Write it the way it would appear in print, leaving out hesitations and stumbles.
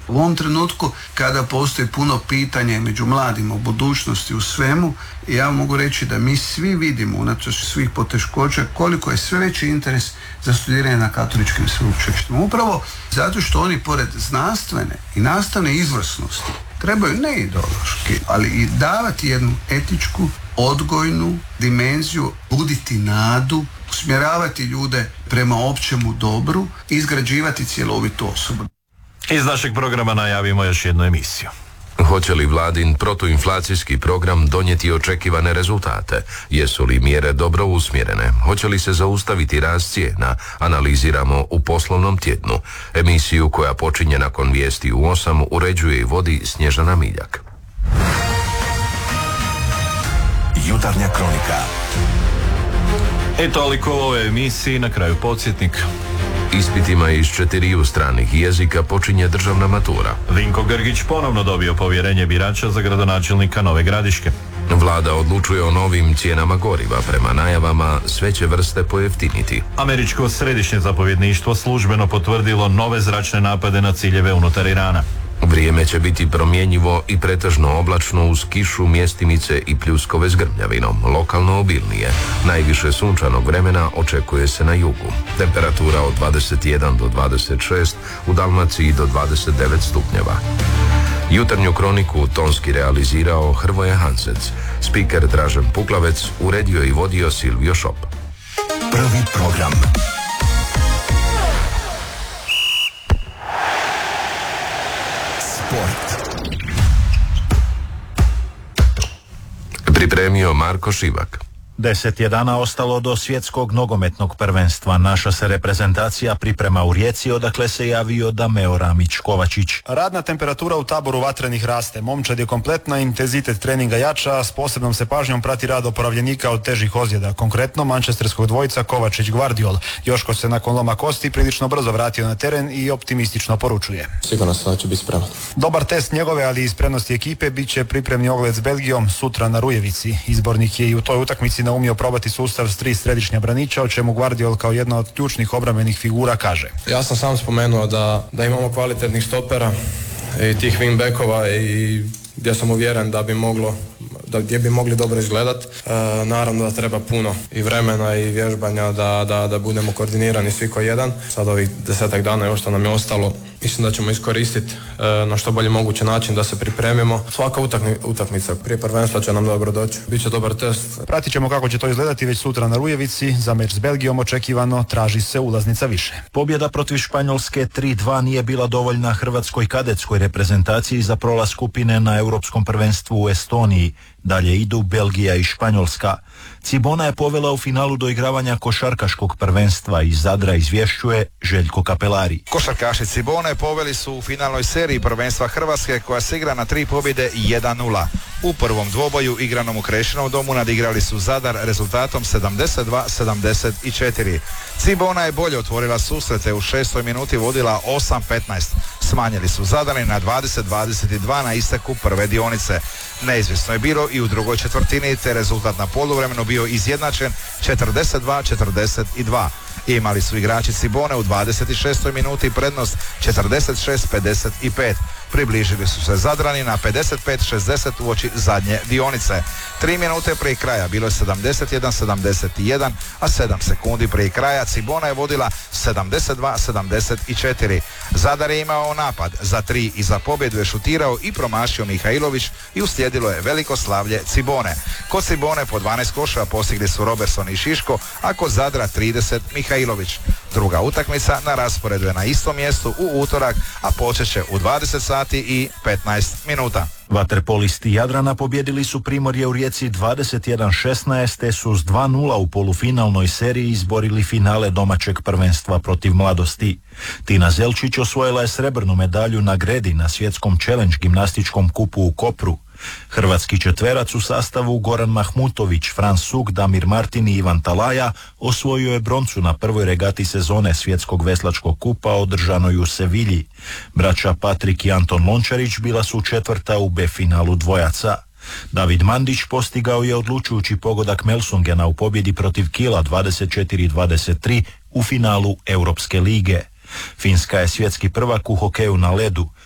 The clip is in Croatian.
U ovom trenutku kada postoji puno pitanja među mladima u budućnosti, u svemu, ja mogu reći da mi svi vidimo unatoč svih poteškoća koliko je sve veći interes za studiranje na katoličkim sveučilištima. Upravo zato što oni pored znanstvene i nastavne izvrsnosti trebaju ne ideološki, ali i davati jednu etičku, odgojnu dimenziju, buditi nadu, usmjeravati ljude prema općemu dobru i izgrađivati cjelovitu osobu. Iz našeg programa najavimo još jednu emisiju. Hoće li vladin protuinflacijski program donijeti očekivane rezultate? Jesu li mjere dobro usmjerene? Hoće li se zaustaviti rast cijena? Analiziramo u Poslovnom tjednu. Emisiju koja počinje nakon vijesti u 8 uređuje i vodi Snježana Miljak. Jutarnja kronika. I toliko u ovoj emisiji, na kraju podsjetnik. Ispitima iz 4 stranih jezika počinje državna matura. Vinko Grgić ponovno dobio povjerenje birača za gradonačelnika Nove Gradiške. Vlada odlučuje o novim cijenama goriva. Prema najavama sve će vrste pojeftiniti. Američko središnje zapovjedništvo službeno potvrdilo nove zračne napade na ciljeve unutar Irana. Vrijeme će biti promjenjivo i pretežno oblačno uz kišu, mjestimice i pljuskove s grmljavinom, lokalno obilnije. Najviše sunčanog vremena očekuje se na jugu. Temperatura od 21 do 26, u Dalmaciji do 29 stupnjeva. Jutarnju kroniku tonski realizirao Hrvoje Hansec. Spiker Dražen Puklavec uredio i vodio Silvio Šop. Prvi program. Pripremio Marko Šivak. 10 je dana ostalo do svjetskog nogometnog prvenstva. Naša se reprezentacija priprema u Rijeci, odakle se javio Dameo Ramić-Kovačić. Radna temperatura u taboru vatrenih raste. Momčad je kompletna, intenzitet treninga jača, s posebnom se pažnjom prati rad oporavljenika od težih ozljeda. Konkretno, mančesterskog dvojca Kovačić-Gvardiol. Joško se nakon loma kosti prilično brzo vratio na teren i optimistično poručuje. Sigurno sam da će biti spreman. Dobar test njegove, ali i spremnosti ekipe, bit će pripremni ogled s Belgijom sutra na Rujevici. Izbornik je i u toj utakmici naumio probati sustav s 3 središnja braniča, o čemu Gvardiol kao jedna od ključnih obrambenih figura kaže. Ja sam sam spomenuo da imamo kvalitetnih stopera i tih wingbackova i gdje sam uvjeren gdje bi mogli dobro izgledat. Naravno da treba puno i vremena i vježbanja da budemo koordinirani svi ko jedan. Sad ovih 10 dana još što nam je ostalo, mislim da ćemo iskoristiti na što bolji mogući način da se pripremimo. Svaka utakmica prije prvenstva će nam dobro doći. Biće dobar test. Pratit ćemo kako će to izgledati već sutra na Rujevici. Za meč s Belgijom očekivano traži se ulaznica više. Pobjeda protiv Španjolske 3-2 nije bila dovoljna hrvatskoj kadetskoj reprezentaciji za prolaz skupine na Europskom prvenstvu u Estoniji. Dalje idu Belgija i Španjolska. Cibona je povela u finalu doigravanja košarkaškog prvenstva. Iz Zadra izvješćuje Željko Kapelari. Košarkaši Cibone poveli su u finalnoj seriji prvenstva Hrvatske koja se igra na 3 pobjede i 1-0. U prvom dvoboju igranom u Krešinovom domu nadigrali su Zadar rezultatom 72-74. Cibona je bolje otvorila susrete, u 6. minuti vodila 8-15. Smanjili su Zadani na 20-22 na isteku prve dionice. Neizvjesno je bilo i u drugoj četvrtini, te rezultat na poluvremenu bio izjednačen 42-42. Imali su igrači Cibone u 26. minuti prednost 46-55. Približili su se Zadrani na 55-60 uoči zadnje dionice. 3 minute prije kraja bilo je 71-71, a 7 sekundi prije kraja Cibona je vodila 72-74. Zadar je imao napad za 3 i za pobjedu je šutirao i promašio Mihajlović i uslijedilo je veliko slavlje Cibone. Kod Cibone po 12 koševa postigli su Robertson i Šiško, a kod Zadra 30 Mihajlović. Druga utakmica na rasporedu je na istom mjestu u utorak, a počet će u 20 sati i 15 minuta. Vaterpolisti Jadrana pobjedili su Primorje u Rijeci 21-16 te su s 2-0 u polufinalnoj seriji izborili finale domaćeg prvenstva protiv Mladosti. Tina Zelčić osvojila je srebrnu medalju na gredi na svjetskom challenge gimnastičkom kupu u Kopru. Hrvatski četverac u sastavu Goran Mahmutović, Frans Suk, Damir Martin i Ivan Talaja osvojio je broncu na prvoj regati sezone svjetskog veslačkog kupa održanoj u Sevilji. Braća Patrik i Anton Lončarić bila su četvrta u B finalu dvojaca. David Mandić postigao je odlučujući pogodak Melsungena u pobjedi protiv Kila 24-23 u finalu Europske lige. Finska je svjetski prvak u hokeju na ledu.